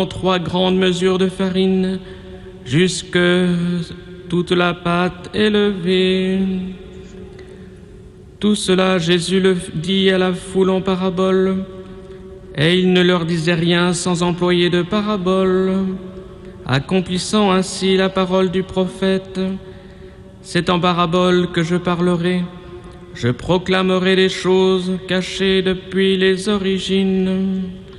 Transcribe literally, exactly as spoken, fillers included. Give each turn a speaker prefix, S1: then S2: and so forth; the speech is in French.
S1: trois grandes mesures de farine, jusque toute la pâte élevée. Tout cela, Jésus le dit à la foule en parabole, et il ne leur disait rien sans employer de parabole, accomplissant ainsi la parole du prophète. C'est en parabole que je parlerai, je proclamerai les choses cachées depuis les origines.